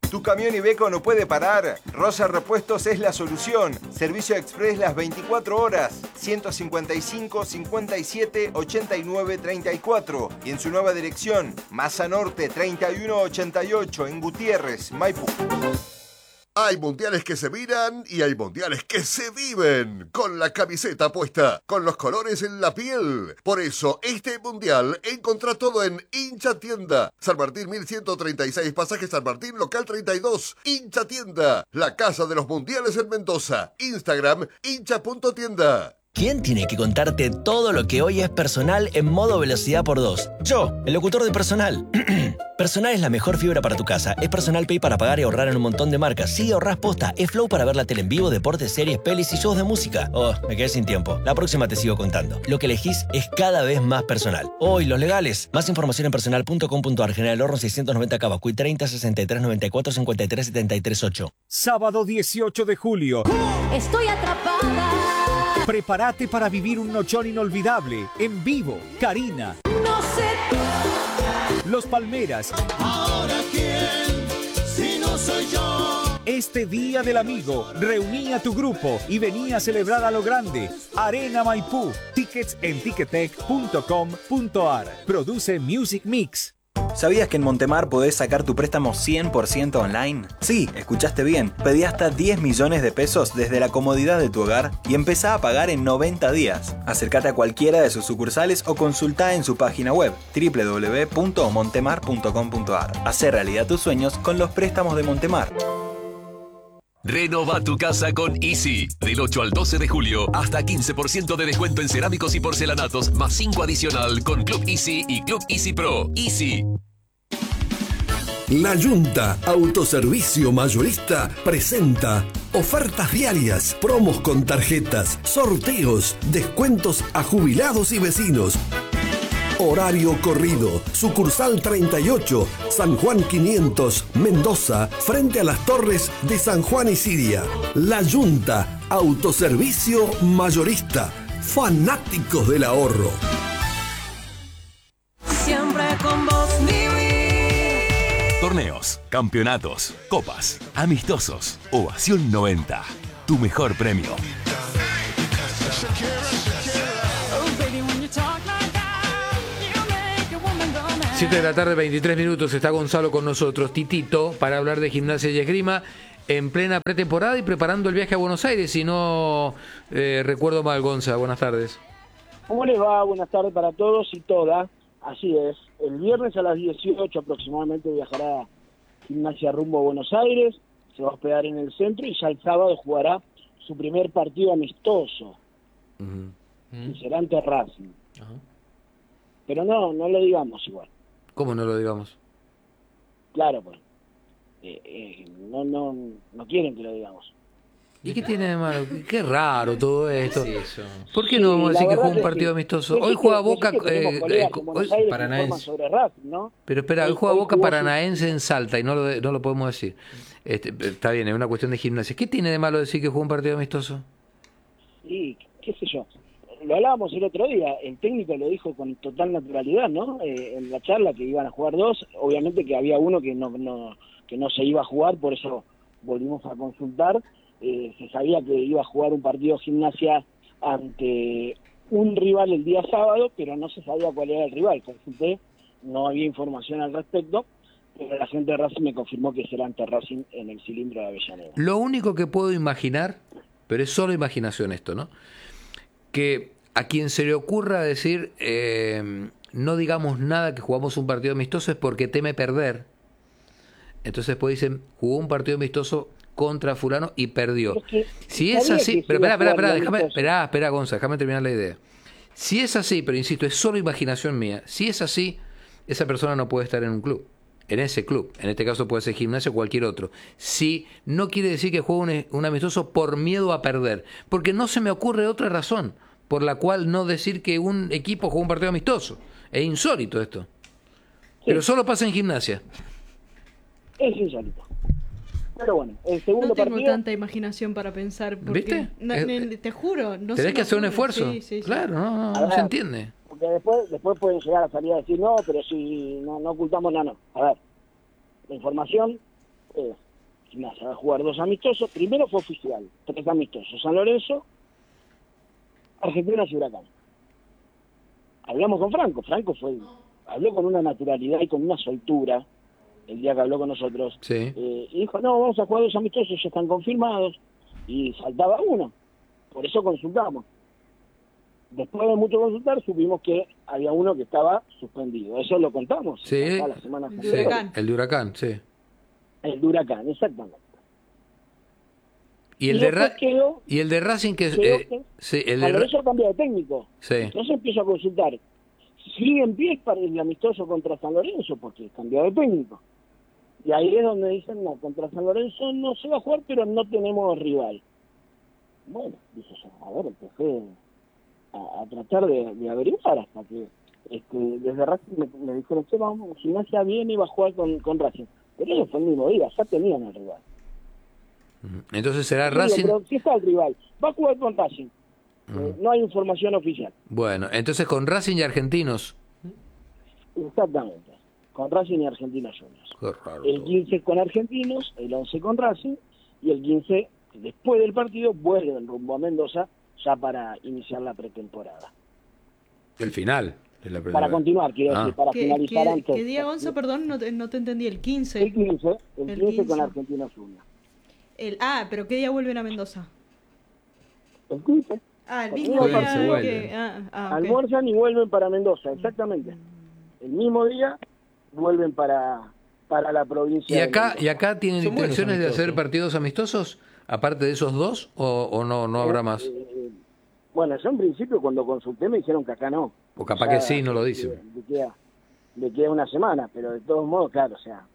¿Tu camión Iveco no puede parar? Rosa Repuestos es la solución. Servicio express las 24 horas. 155 57 89 34. Y en su nueva dirección, Masa Norte 3188 en Gutiérrez, Maipú. Hay mundiales que se miran y hay mundiales que se viven. Con la camiseta puesta, con los colores en la piel. Por eso, este mundial encontrá todo en Hincha Tienda. San Martín 1136, pasaje San Martín, local 32. Hincha Tienda, la casa de los mundiales en Mendoza. Instagram, hincha.tienda. ¿Quién tiene que contarte todo lo que hoy es Personal en modo velocidad por 2? Yo, el locutor de Personal. Personal es la mejor fibra para tu casa. Es Personal Pay para pagar y ahorrar en un montón de marcas. Sí, ahorrás posta. Es Flow para ver la tele en vivo, deportes, series, pelis y shows de música. Oh, me quedé sin tiempo. La próxima te sigo contando. Lo que elegís es cada vez más personal. Oh, y los legales. Más información en personal.com.ar. General Horno 690 Cavacuy 30 63 94 53 73 8. Sábado 18 de julio. Estoy atrapada. Prepárate para vivir un nochón inolvidable. En vivo, Karina. No sé. Los Palmeras. ¿Ahora quién? Si no soy yo. Este Día del Amigo, reuní a tu grupo y vení a celebrar a lo grande. Arena Maipú. Tickets en ticketec.com.ar. Produce Music Mix. ¿Sabías que en Montemar podés sacar tu préstamo 100% online? Sí, escuchaste bien. Pedí hasta 10 millones de pesos desde la comodidad de tu hogar y empezá a pagar en 90 días. Acércate a cualquiera de sus sucursales o consultá en su página web www.montemar.com.ar. Hacé realidad tus sueños con los préstamos de Montemar. Renova tu casa con Easy. Del 8 al 12 de julio, hasta 15% de descuento en cerámicos y porcelanatos, más 5 adicional con Club Easy y Club Easy Pro. Easy. La Yunta Autoservicio Mayorista presenta ofertas diarias, promos con tarjetas, sorteos, descuentos a jubilados y vecinos. Horario corrido, sucursal 38, San Juan 500, Mendoza, frente a las torres de San Juan y Siria. La Yunta Autoservicio Mayorista, fanáticos del ahorro. Siempre con vos, Torneos, campeonatos, copas, amistosos, Ovación 90. Tu mejor premio. 7 de la tarde, 23 minutos, está Gonzalo con nosotros, Titito, para hablar de Gimnasia y Esgrima en plena pretemporada y preparando el viaje a Buenos Aires, si no recuerdo mal. Gonza, buenas tardes. ¿Cómo les va? Buenas tardes para todos y todas. Así es, el viernes a las 18 aproximadamente viajará Gimnasia rumbo a Buenos Aires, se va a hospedar en el centro y ya el sábado jugará su primer partido amistoso. Y será ante Racing. Pero no lo digamos igual. ¿Cómo no lo digamos? Claro, pues. No quieren que lo digamos. ¿Y qué tiene de malo? Qué raro todo esto. ¿Qué es eso? ¿Por qué no vamos a decir que juega un partido amistosto? Hoy juega Boca Paranaense. Sobre Racing, ¿no? Pero espera, hoy juega Boca Paranaense en Salta y no lo podemos decir. Está bien, es una cuestión de Gimnasia. ¿Qué tiene de malo decir que juega un partido amistoso? Sí, qué sé yo. Lo hablábamos el otro día, el técnico lo dijo con total naturalidad, ¿no? En la charla que iban a jugar dos, obviamente que había uno que no se iba a jugar, por eso volvimos a consultar. Se sabía que iba a jugar un partido Gimnasia ante un rival el día sábado, pero no se sabía cuál era el rival. Consulté, no había información al respecto, pero la gente de Racing me confirmó que será ante Racing en el cilindro de Avellaneda. Lo único que puedo imaginar, pero es solo imaginación esto, ¿no? Que a quien se le ocurra decir no digamos nada que jugamos un partido amistoso es porque teme perder. Entonces después dicen, jugó un partido amistoso contra fulano y perdió. Si es así, pero espera, Gonza, déjame terminar la idea. Si es así, pero insisto, es solo imaginación mía, si es así, esa persona no puede estar en un club, en ese club, en este caso puede ser Gimnasia o cualquier otro. Si no quiere decir que juega un amistoso por miedo a perder, porque no se me ocurre otra razón por la cual no decir que un equipo juega un partido amistoso. Es insólito esto. Sí. Pero solo pasa en Gimnasia. Es insólito. Pero bueno, el segundo partido... No tengo tanta imaginación para pensar. Porque ¿viste? Te juro. No tenés que hacer un esfuerzo. Sí. Claro, no se entiende. Porque después pueden llegar a salir a decir no, pero si no ocultamos nada, no. A ver, la información Gimnasia va a jugar 2 amistosos. Primero fue oficial, 3 amistosos. San Lorenzo, Argentinos y Huracán. Hablamos con Franco. Franco habló con una naturalidad y con una soltura el día que habló con nosotros. Sí. Y dijo, no, vamos a jugar 2 amistosos, ya están confirmados. Y faltaba uno. Por eso consultamos. Después de mucho consultar, supimos que había uno que estaba suspendido. Eso lo contamos. Sí, La semana sí. El de Huracán, sí. El de Huracán, exactamente. Y el de Racing que sí, el de Lorenzo cambia de técnico. Sí. Entonces empiezo a consultar. Sigue en pie para el amistoso contra San Lorenzo porque cambió de técnico. Y ahí es donde dicen, no, contra San Lorenzo no se va a jugar, pero no tenemos rival. Bueno, dije yo, a ver, empecé a tratar de averiguar hasta que desde Racing me dijeron, che, vamos, Gimnasia viene y va a jugar con Racing. Pero eso fue el mismo día, ya tenían el rival. Entonces será Sí, Racing. pero sí está el rival, va a jugar con Racing. No hay información oficial. Bueno, entonces con Racing y Argentinos. Exactamente, con Racing y Argentinos Juniors. Qué raro. El 15 con Argentinos, el 11 con Racing, y el 15, después del partido, vuelven rumbo a Mendoza ya para iniciar la pretemporada. El final. Para continuar, quiero decir, para finalizar antes. ¿Qué día 11, perdón? No te entendí, el 15. El 15 con Argentinos Juniors. Pero ¿qué día vuelven a Mendoza? El 15. El mismo día que... Almuerzan y vuelven para Mendoza, exactamente. El mismo día vuelven para la provincia ¿Y acá tienen intenciones de hacer partidos amistosos? Aparte de esos 2, ¿o no habrá más? Bueno, yo en principio cuando consulté me dijeron que acá no. O capaz que sí, no lo dicen. Le queda una semana, pero de todos modos, claro, o sea...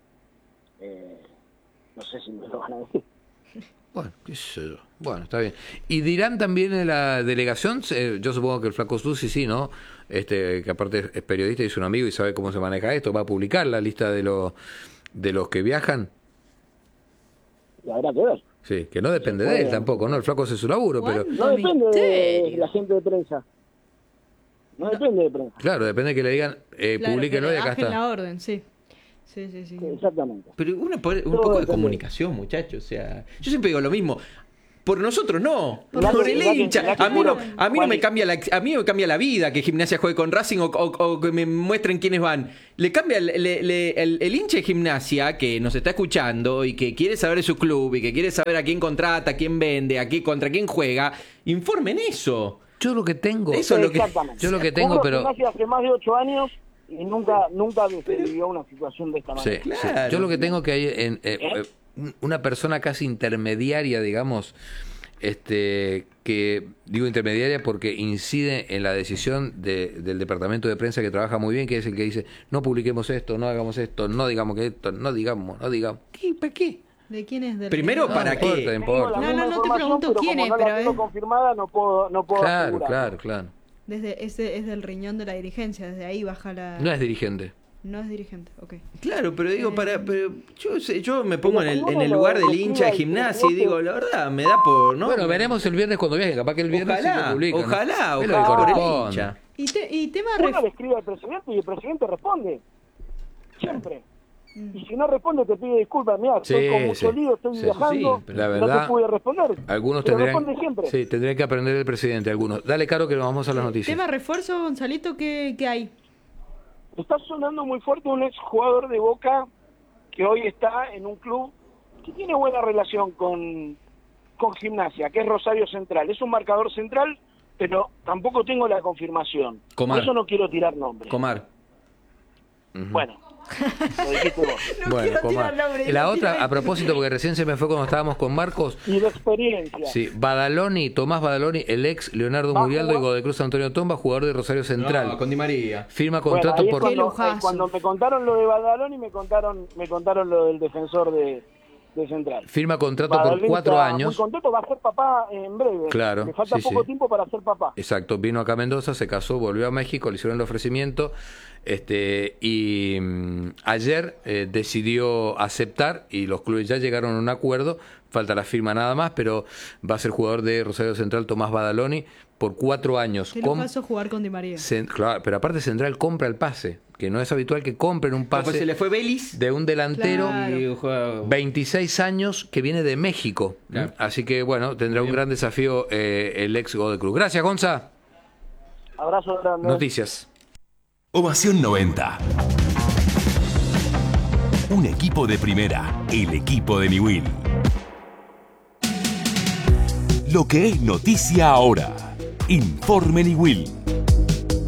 no sé si me lo van a decir. Bueno, qué sé yo. Bueno, está bien. ¿Y dirán también en la delegación? Yo supongo que el Flaco Susi sí, ¿no? Que aparte es periodista y es un amigo y sabe cómo se maneja esto. ¿Va a publicar la lista de los que viajan? Y habrá que ver. Sí, que no depende de él tampoco, ¿no? El Flaco hace su laburo, pero... No depende de la gente de prensa. No depende de prensa. Claro, depende de que le digan, publíquenlo y acá está. la orden, sí. Sí. Exactamente. Pero un poco de comunicación, muchachos. O sea, yo siempre digo lo mismo. Por nosotros no, por el hincha. A mí no me cambia la vida que Gimnasia juegue con Racing o que me muestren quiénes van. Le cambia el hincha de Gimnasia que nos está escuchando y que quiere saber de su club y que quiere saber a quién contrata, a quién vende, contra quién juega. Informen eso. Yo lo que tengo, pero hace más de 8 años y nunca vivió una situación de esta manera. Sí, claro. Sí. Yo lo que tengo que hay una persona casi intermediaria, digamos, que digo intermediaria porque incide en la decisión del departamento de prensa que trabaja muy bien, que es el que dice, no publiquemos esto, no hagamos esto, no digamos que esto, no digamos. ¿Qué? ¿Para qué? ¿De quién es? Primero, ¿para qué? No importa. No te pregunto quién es, pero... No la tengo confirmada, no puedo Claro. Es del riñón de la dirigencia, desde ahí baja la... No es dirigente. No es dirigente, ok. Claro, pero digo, pero yo me pongo en el lugar del hincha de Gimnasia y digo, la verdad, me da por... ¿no? Bueno, veremos el viernes cuando viaje, capaz que el viernes sí lo publican. Ojalá, por el hincha. Y tema... Uno le escribe al presidente y el presidente responde. Siempre. Y si no responde te pide disculpas, mira, estoy con mucho lío, estoy viajando, la verdad, no te pude responder. Algunos tendrían que aprender el presidente, algunos. Dale, Caro, que nos vamos a las noticias. Tema refuerzo, Gonzalito, ¿qué hay? Está sonando muy fuerte un ex jugador de Boca que hoy está en un club que tiene buena relación con Gimnasia, que es Rosario Central. Es un marcador central, pero tampoco tengo la confirmación. Comar. Por eso no quiero tirar nombres. Comar. Bueno. Lo dijiste vos. Bueno, Comar. La otra, a propósito, porque recién se me fue cuando estábamos con Marcos. Y de experiencia. Sí, Tomás Badaloni, el ex Leonardo Murialdo y Godecruz Antonio Tomba, jugador de Rosario Central. No, con Di María. Firma contrato por... Cuando me contaron lo de Badaloni, me contaron lo del defensor de Central. Firma contrato Badaloni por 4 años. Muy contento, va a ser papá en breve. Claro. Le falta poco tiempo para ser papá. Exacto, vino acá a Mendoza, se casó, volvió a México, le hicieron el ofrecimiento y ayer decidió aceptar y los clubes ya llegaron a un acuerdo, falta la firma nada más, pero va a ser jugador de Rosario Central Tomás Badaloni por 4 años. ¿Qué le pasó jugar con Di María? Claro, pero aparte Central compra el pase. que no es habitual que compren un pase. Pues se le fue Vélez de un delantero, Claro. 26 años, que viene de México. Claro. Así que, bueno, tendrá un gran desafío el ex Godoy Cruz. Gracias, Gonza. Abrazo grande. Noticias. Ovación 90. Un equipo de primera, el equipo de Newell. Lo que es noticia ahora. Informe Newell.